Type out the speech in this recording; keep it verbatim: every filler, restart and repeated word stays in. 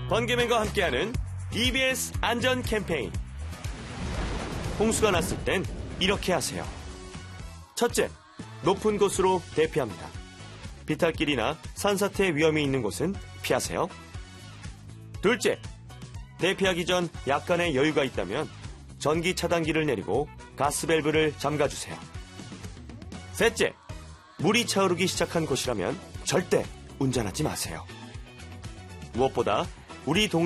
번개맨과 함께하는 이비에스 안전 캠페인. 홍수가 났을 땐 이렇게 하세요. 첫째, 높은 곳으로 대피합니다. 비탈길이나 산사태 위험이 있는 곳은 피하세요. 둘째, 대피하기 전 약간의 여유가 있다면 전기 차단기를 내리고 가스밸브를 잠가주세요. 셋째, 물이 차오르기 시작한 곳이라면 절대 운전하지 마세요. 무엇보다 우리 동